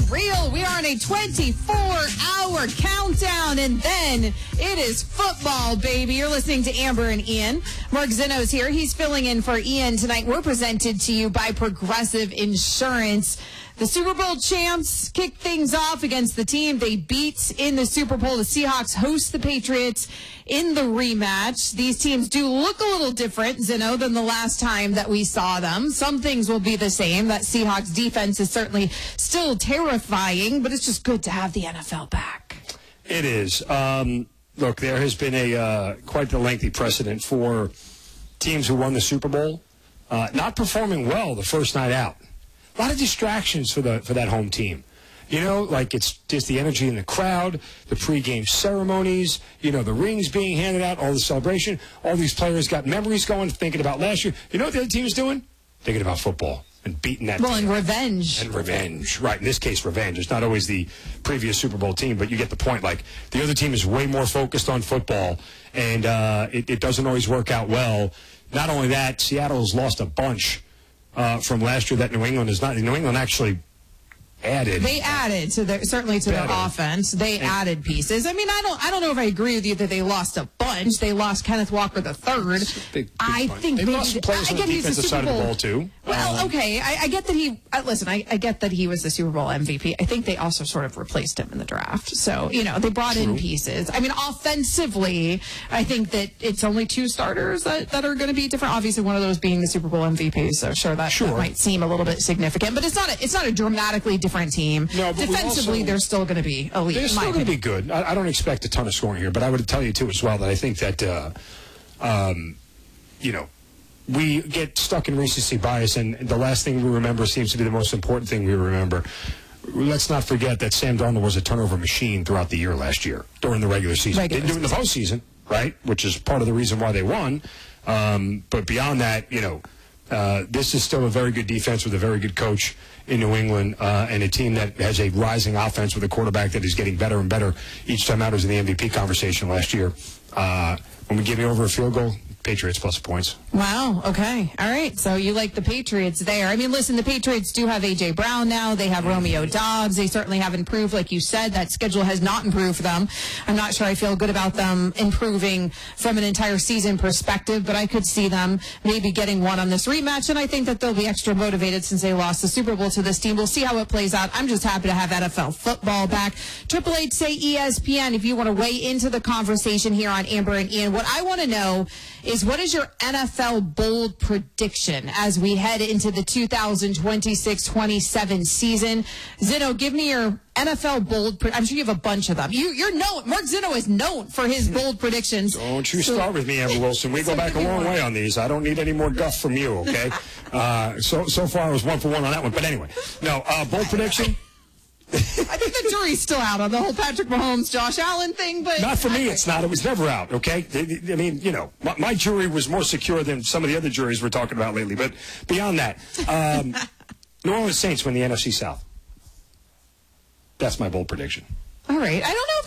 real. We are on a 24-hour countdown, and then it is football, baby. You're listening to Amber and Ian. Mark Zinno's here. He's filling in for Ian tonight. We're presented to you by Progressive Insurance. The Super Bowl champs kick things off against the team they beat in the Super Bowl. The Seahawks host the Patriots in the rematch. These teams do look a little different, Zinno, than the last time that we saw them. Some things will be the same. That Seahawks defense is certainly still terrifying, but it's just good to have the NFL back. It is. Look, there has been quite the lengthy precedent for teams who won the Super Bowl not performing well the first night out. A lot of distractions for that home team. You know, like it's just the energy in the crowd, the pregame ceremonies, you know, the rings being handed out, all the celebration. All these players got memories going, thinking about last year. You know what the other team is doing? Thinking about football and beating that team. And revenge. And revenge. Right. In this case, revenge. It's not always the previous Super Bowl team, but you get the point. Like, the other team is way more focused on football, and it doesn't always work out well. Not only that, Seattle has lost a bunch from last year that New England is not. New England actually added. They added to their their offense. They added pieces. I mean, I don't know if I agree with you that they lost a bunch. They lost Kenneth Walker III. I think they lost players on the defensive side of the ball too. Well, okay, I get that he. Listen, I get that he was the Super Bowl MVP. I think they also sort of replaced him in the draft. So you know they brought in pieces. I mean, offensively, I think that it's only two starters that are going to be different. Obviously, one of those being the Super Bowl MVP. So that might seem a little bit significant, but it's not a dramatically different team. No, but defensively, they're still going to be elite. They're still going to be good. I don't expect a ton of scoring here, but I would tell you, too, as well, that I think that, you know, we get stuck in recency bias, and the last thing we remember seems to be the most important thing we remember. Let's not forget that Sam Darnold was a turnover machine throughout the year last year, during the regular season. Didn't do it in the postseason, right, which is part of the reason why they won. But beyond that, you know, this is still a very good defense with a very good coach in New England, and a team that has a rising offense with a quarterback that is getting better and better each time out. As in the MVP conversation last year. When we give you over a field goal, Patriots plus points. Wow. Okay. All right. So you like the Patriots there. I mean, listen, the Patriots do have A.J. Brown now. They have Romeo Doubs. They certainly have improved. Like you said, that schedule has not improved for them. I'm not sure I feel good about them improving from an entire season perspective, but I could see them maybe getting one on this rematch, and I think that they'll be extra motivated since they lost the Super Bowl to this team. We'll see how it plays out. I'm just happy to have NFL football back. 888 say ESPN if you want to weigh into the conversation here on Amber and Ian. What I want to know is, what is your NFL bold prediction as we head into the 2026-27 season? Zinno, give me your NFL bold. I'm sure you have a bunch of them. You're known. Mark Zinno is known for his bold predictions. Don't you start with me, Amber Wilson. We go back a long way on these. I don't need any more guff from you. Okay. So far I was 1 for 1 on that one. But anyway, no bold prediction. I think the jury's still out on the whole Patrick Mahomes, Josh Allen thing, but not for me. It's not. It was never out. Okay. I mean, you know, my jury was more secure than some of the other juries we're talking about lately. But beyond that, New Orleans Saints win the NFC South. That's my bold prediction. All right. I don't know